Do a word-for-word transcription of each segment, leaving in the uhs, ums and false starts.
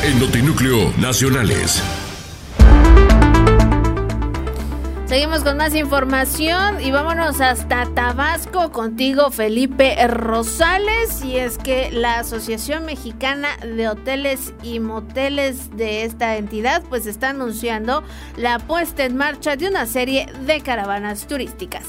en Notinúcleo Nacionales. Seguimos con más información y vámonos hasta Tabasco contigo, Felipe Rosales. Y es que la Asociación Mexicana de Hoteles y Moteles de esta entidad pues está anunciando la puesta en marcha de una serie de caravanas turísticas.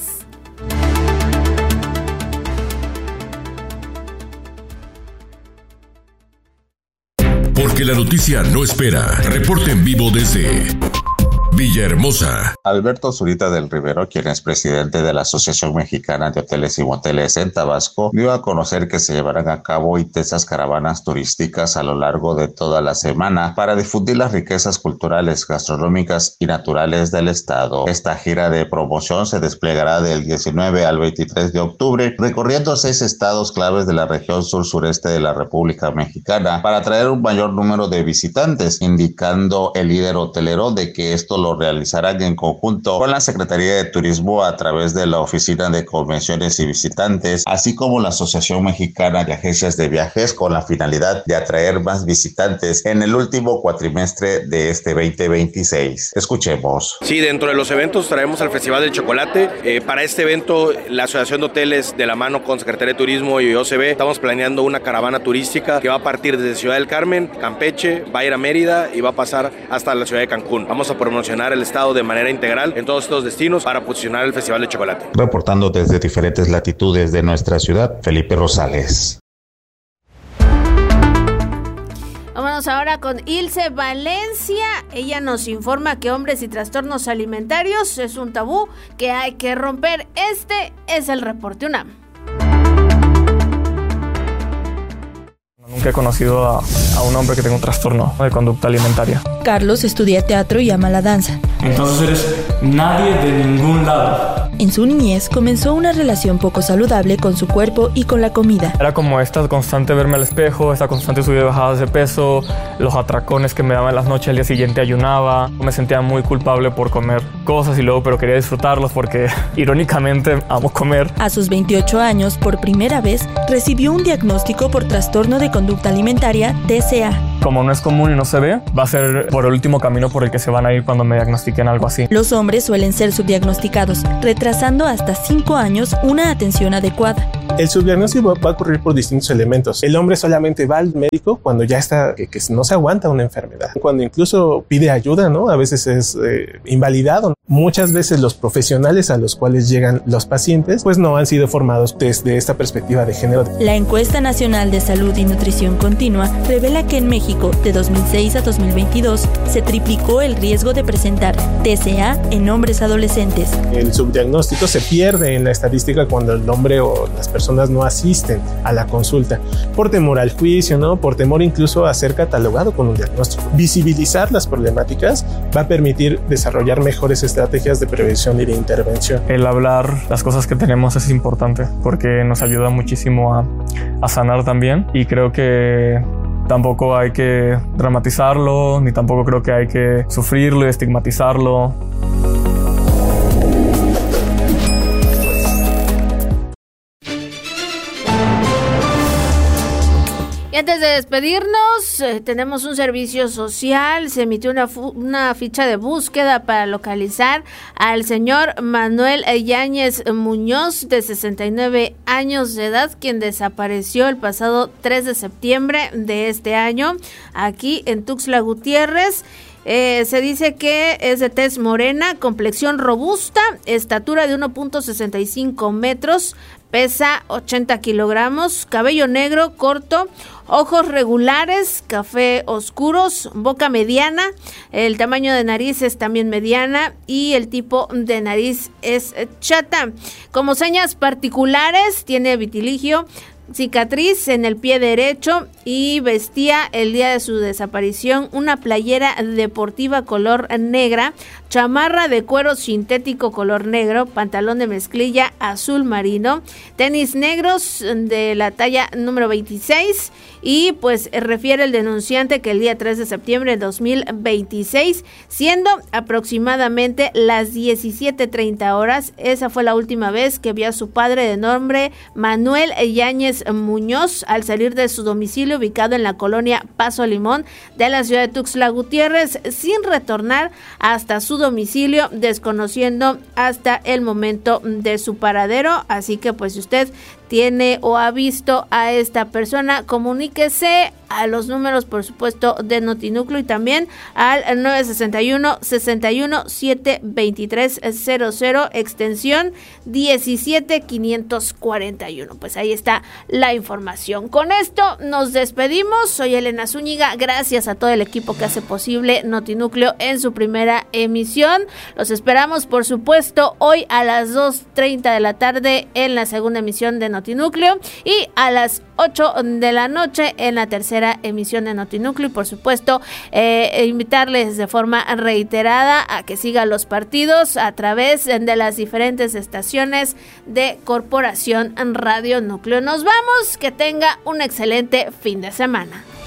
Porque la noticia no espera. Reporte en vivo desde Villahermosa. Alberto Zurita del Rivero, quien es presidente de la Asociación Mexicana de Hoteles y Moteles en Tabasco, dio a conocer que se llevarán a cabo intensas caravanas turísticas a lo largo de toda la semana para difundir las riquezas culturales, gastronómicas y naturales del estado. Esta gira de promoción se desplegará del diecinueve al veintitrés de octubre, recorriendo seis estados claves de la región sur-sureste de la República Mexicana para atraer un mayor número de visitantes, indicando el líder hotelero de que esto lo realizarán en conjunto con la Secretaría de Turismo a través de la Oficina de Convenciones y Visitantes, así como la Asociación Mexicana de Agencias de Viajes, con la finalidad de atraer más visitantes en el último cuatrimestre de este veinte veintiséis. Escuchemos. Sí, dentro de los eventos traemos al Festival del Chocolate. Eh, para este evento, la Asociación de Hoteles, de la mano con Secretaría de Turismo y O C B, estamos planeando una caravana turística que va a partir desde Ciudad del Carmen, Campeche, va a ir a Mérida y va a pasar hasta la ciudad de Cancún. Vamos a promocionar el estado de manera integral en todos estos destinos para posicionar el Festival de Chocolate. Reportando desde diferentes latitudes de nuestra ciudad, Felipe Rosales. Vámonos ahora con Ilse Valencia. Ella nos informa que hombres y trastornos alimentarios es un tabú que hay que romper. Este es el reporte UNAM. Nunca he conocido a, a un hombre que tenga un trastorno de conducta alimentaria. Carlos estudia teatro y ama la danza. Entonces eres nadie de ningún lado. En su niñez comenzó una relación poco saludable con su cuerpo y con la comida. Era como esta constante verme al espejo, esta constante subida y bajadas de peso, los atracones que me daban en las noches, al día siguiente ayunaba. Me sentía muy culpable por comer cosas y luego pero quería disfrutarlos porque irónicamente amo comer. A sus veintiocho años, por primera vez, recibió un diagnóstico por trastorno de conducta alimentaria, T C A. Como no es común y no se ve, va a ser por el último camino por el que se van a ir cuando me diagnostiquen algo así. Los hombres suelen ser subdiagnosticados, retrasando hasta cinco años una atención adecuada. El subdiagnóstico va a ocurrir por distintos elementos. El hombre solamente va al médico cuando ya está, que, que no se aguanta una enfermedad. Cuando incluso pide ayuda, ¿no? A veces es eh, invalidado. Muchas veces los profesionales a los cuales llegan los pacientes, pues no han sido formados desde esta perspectiva de género. La Encuesta Nacional de Salud y Nutrición Continua revela que en México, de dos mil seis a dos mil veintidós, se triplicó el riesgo de presentar T C A en hombres adolescentes. El subdiagnóstico se pierde en la estadística cuando el hombre o las personas no asisten a la consulta por temor al juicio, ¿no? Por temor incluso a ser catalogado con un diagnóstico. Visibilizar las problemáticas va a permitir desarrollar mejores estrategias de prevención y de intervención. El hablar las cosas que tenemos es importante porque nos ayuda muchísimo a, a sanar también, y creo que tampoco hay que dramatizarlo, ni tampoco creo que hay que sufrirlo y estigmatizarlo. Y antes de despedirnos, eh, tenemos un servicio social. Se emitió una, fu- una ficha de búsqueda para localizar al señor Manuel Yáñez Muñoz, de sesenta y nueve años de edad, quien desapareció el pasado tres de septiembre de este año, aquí en Tuxtla Gutiérrez. Eh, se dice que es de tez morena, complexión robusta, estatura de uno punto sesenta y cinco metros, pesa ochenta kilogramos, cabello negro corto, ojos regulares, café oscuros, boca mediana, el tamaño de nariz es también mediana y el tipo de nariz es chata. Como señas particulares, tiene vitiligio, cicatriz en el pie derecho y vestía el día de su desaparición una playera deportiva color negra, chamarra de cuero sintético color negro, pantalón de mezclilla azul marino, tenis negros de la talla número veintiséis. Y pues refiere el denunciante que el día tres de septiembre de dos mil veintiséis, siendo aproximadamente las diecisiete treinta horas, esa fue la última vez que vio a su padre de nombre Manuel Yáñez Muñoz al salir de su domicilio domicilio ubicado en la colonia Paso Limón de la ciudad de Tuxtla Gutiérrez, sin retornar hasta su domicilio, desconociendo hasta el momento de su paradero. Así que pues si usted tiene o ha visto a esta persona, comuníquese a los números, por supuesto, de Notinúcleo y también al nueve sesenta y uno, sesenta y uno, siete veintitrés cero cero, extensión diecisiete quinientos cuarenta y uno. Pues ahí está la información. Con esto nos despedimos. Soy Elena Zúñiga. Gracias a todo el equipo que hace posible Notinúcleo en su primera emisión. Los esperamos, por supuesto, hoy a las dos treinta de la tarde en la segunda emisión de Notinúcleo y a las ocho de la noche en la tercera emisión de Notinúcleo. Y por supuesto, eh, invitarles de forma reiterada a que sigan los partidos a través de las diferentes estaciones de Corporación Radio Núcleo. Nos vamos, que tenga un excelente fin de semana.